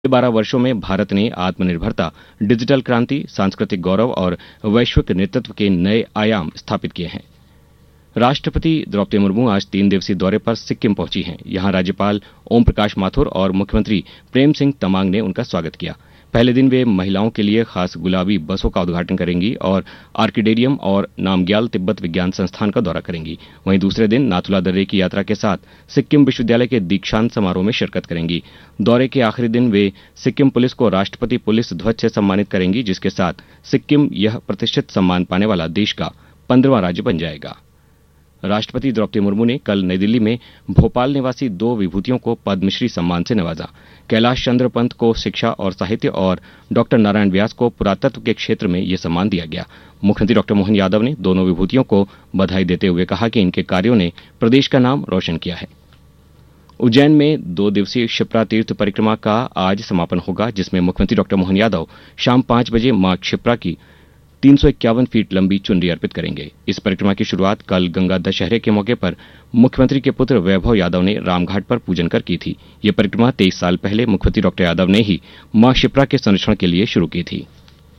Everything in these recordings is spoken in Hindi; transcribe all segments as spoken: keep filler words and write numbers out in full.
बारह वर्षों में भारत ने आत्मनिर्भरता, डिजिटल क्रांति, सांस्कृतिक गौरव और वैश्विक नेतृत्व के नए आयाम स्थापित किए हैं। राष्ट्रपति द्रौपदी मुर्मू आज तीन दिवसीय दौरे पर सिक्किम पहुंची हैं। यहां राज्यपाल ओम प्रकाश माथुर और मुख्यमंत्री प्रेम सिंह तमांग ने उनका स्वागत किया। पहले दिन वे महिलाओं के लिए खास गुलाबी बसों का उद्घाटन करेंगी और आर्किडेरियम और नामग्याल तिब्बत विज्ञान संस्थान का दौरा करेंगी। वहीं दूसरे दिन नाथुला दर्रे की यात्रा के साथ सिक्किम विश्वविद्यालय के दीक्षांत समारोह में शिरकत करेंगी। दौरे के आखिरी दिन वे सिक्किम पुलिस को राष्ट्रपति पुलिस ध्वज से सम्मानित करेंगी, जिसके साथ सिक्किम यह प्रतिष्ठित सम्मान पाने वाला देश का पंद्रहवां राज्य बन जाएगा। राष्ट्रपति द्रौपदी मुर्मू ने कल नई दिल्ली में भोपाल निवासी दो विभूतियों को पद्मश्री सम्मान से नवाजा। कैलाश चंद्र पंत को शिक्षा और साहित्य और डॉक्टर नारायण व्यास को पुरातत्व के क्षेत्र में यह सम्मान दिया गया। मुख्यमंत्री डॉक्टर मोहन यादव ने दोनों विभूतियों को बधाई देते हुए कहा कि इनके कार्यों ने प्रदेश का नाम रोशन किया है। उज्जैन में दो दिवसीय क्षिप्रा तीर्थ परिक्रमा का आज समापन होगा, जिसमें मुख्यमंत्री डॉक्टर मोहन यादव शाम पांच बजे मां क्षिप्रा की तीन सौ इक्यावन फीट लंबी चुनरी अर्पित करेंगे। इस परिक्रमा की शुरुआत कल गंगा दशहरे के मौके पर मुख्यमंत्री के पुत्र वैभव यादव ने रामघाट पर पूजन कर की थी। यह परिक्रमा तेईस साल पहले मुख्यमंत्री डॉक्टर यादव ने ही मां क्षिप्रा के संरक्षण के लिए शुरू की थी।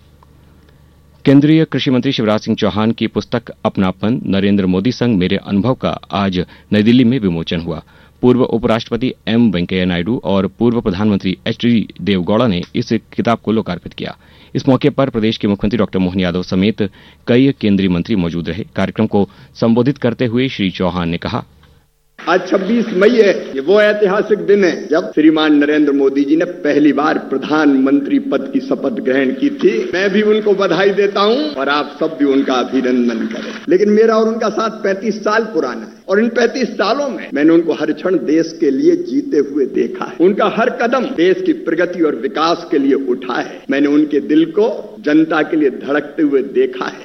केंद्रीय कृषि मंत्री शिवराज सिंह चौहान की पुस्तक अपनापन, नरेंद्र मोदी संग मेरे अनुभव का आज नई दिल्ली में विमोचन हुआ। पूर्व उपराष्ट्रपति एम वेंकैया नायडू और पूर्व प्रधानमंत्री एच डी देवगौड़ा ने इस किताब को लोकार्पित किया। इस मौके पर प्रदेश के मुख्यमंत्री डॉक्टर मोहन यादव समेत कई केंद्रीय मंत्री मौजूद रहे। कार्यक्रम को संबोधित करते हुए श्री चौहान ने कहा, आज छब्बीस मई है। ये वो ऐतिहासिक दिन है जब श्रीमान नरेंद्र मोदी जी ने पहली बार प्रधानमंत्री पद की शपथ ग्रहण की थी। मैं भी उनको बधाई देता हूं और आप सब भी उनका अभिनंदन करें। लेकिन मेरा और उनका साथ पैंतीस साल पुराना है और इन पैंतीस सालों में मैंने उनको हर क्षण देश के लिए जीते हुए देखा है। उनका हर कदम देश की प्रगति और विकास के लिए उठा है। मैंने उनके दिल को जनता के लिए धड़कते हुए देखा है।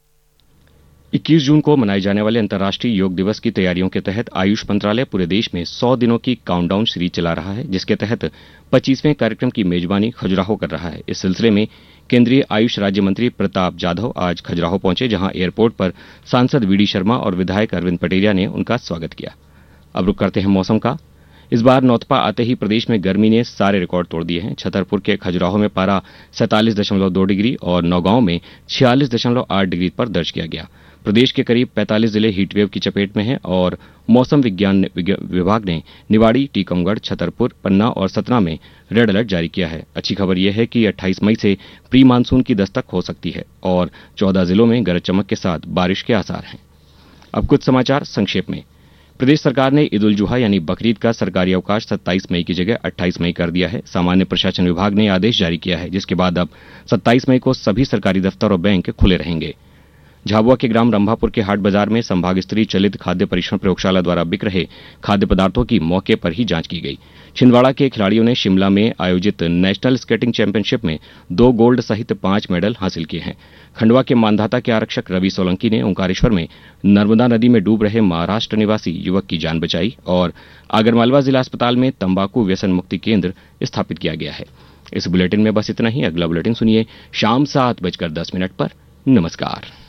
इक्कीस जून को मनाए जाने वाले अंतर्राष्ट्रीय योग दिवस की तैयारियों के तहत आयुष मंत्रालय पूरे देश में सौ दिनों की काउंटडाउन सीरीज चला रहा है, जिसके तहत पच्चीसवें कार्यक्रम की मेजबानी खजुराहो कर रहा है। इस सिलसिले में केंद्रीय आयुष राज्य मंत्री प्रताप जाधव आज खजुराहो पहुंचे, जहां एयरपोर्ट पर सांसद वी डी शर्मा और विधायक अरविंद पटेरिया ने उनका स्वागत किया। अब रुक करते हैं मौसम का। इस बार नौतपा आते ही प्रदेश में गर्मी ने सारे रिकॉर्ड तोड़ दिए हैं। छतरपुर के खजुराहो में पारा सैंतालीस दशमलव दो डिग्री और नौगांव में छियालीस दशमलव आठ डिग्री पर दर्ज किया गया। प्रदेश के करीब पैंतालीस जिले हीटवेव की चपेट में हैं और मौसम विज्ञान विभाग ने निवाड़ी, टीकमगढ़, छतरपुर, पन्ना और सतना में रेड अलर्ट जारी किया है। अच्छी खबर यह है कि अट्ठाईस मई से प्री मानसून की दस्तक हो सकती है और चौदह जिलों में गरज चमक के साथ बारिश के आसार हैं। अब कुछ समाचार संक्षेप में। प्रदेश सरकार ने ईद उल जुहा यानी बकरीद का सरकारी अवकाश सत्ताईस मई की जगह अट्ठाईस मई कर दिया है। सामान्य प्रशासन विभाग ने आदेश जारी किया है, जिसके बाद अब सत्ताईस मई को सभी सरकारी दफ्तर और बैंक खुले रहेंगे। झाबुआ के ग्राम रंभापुर के हाट बाजार में संभाग स्तरीय चलित खाद्य परीक्षण प्रयोगशाला द्वारा बिक रहे खाद्य पदार्थों की मौके पर ही जांच की गई। छिंदवाड़ा के खिलाड़ियों ने शिमला में आयोजित नेशनल स्केटिंग चैंपियनशिप में दो गोल्ड सहित पांच मेडल हासिल किए हैं। खंडवा के मानधाता के आरक्षक रवि सोलंकी ने ओंकारेश्वर में नर्मदा नदी में डूब रहे महाराष्ट्र निवासी युवक की जान बचाई और आगरमालवा जिला अस्पताल में तंबाकू व्यसन मुक्ति केंद्र स्थापित किया गया है। इस बुलेटिन में बस इतना ही। अगला बुलेटिन सुनिए शाम सात बजकर दस मिनट पर। नमस्कार।